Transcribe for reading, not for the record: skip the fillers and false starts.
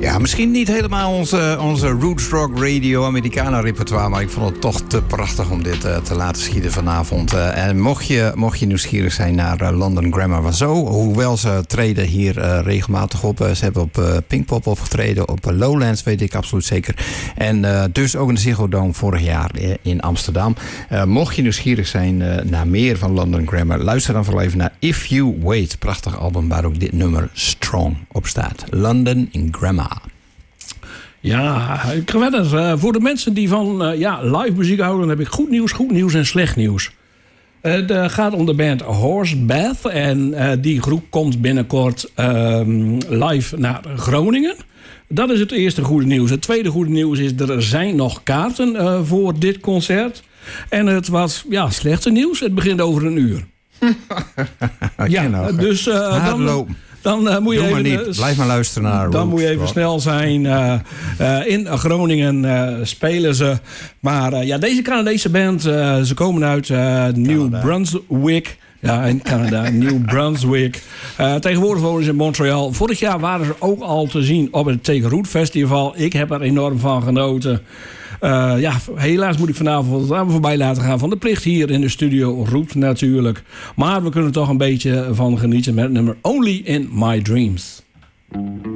Ja, misschien niet helemaal onze roots rock radio Americana repertoire, maar ik vond het toch te prachtig om dit te laten schieten vanavond. En mocht je nieuwsgierig zijn naar London Grammar, hoewel ze treden hier regelmatig op. Ze hebben op Pinkpop opgetreden, op Lowlands weet ik absoluut zeker. En dus ook in de Ziggo Dome vorig jaar in Amsterdam. Mocht je nieuwsgierig zijn naar meer van London Grammar, luister dan vooral even naar If You Wait. Prachtig album waar ook dit nummer Strong op staat. London Grammar. Ja, verder, voor de mensen die van live muziek houden, heb ik goed nieuws en slecht nieuws. Het gaat om de band Horsebath en die groep komt binnenkort live naar Groningen. Dat is het eerste goede nieuws. Het tweede goede nieuws is er zijn nog kaarten voor dit concert. En het wat slechte nieuws, het begint over een uur. Dus dan moet je even, blijf maar luisteren naar. Dan moet je even snel zijn. In Groningen spelen ze. Maar deze Canadese band, ze komen uit New Brunswick. Ja, in Canada, New Brunswick. Tegenwoordig wonen ze in Montreal. Vorig jaar waren ze ook al te zien op het Take Root Festival. Ik heb er enorm van genoten. Helaas moet ik vanavond aan me voorbij laten gaan van de plicht hier in de studio. Roet natuurlijk. Maar we kunnen er toch een beetje van genieten met het nummer Only in My Dreams.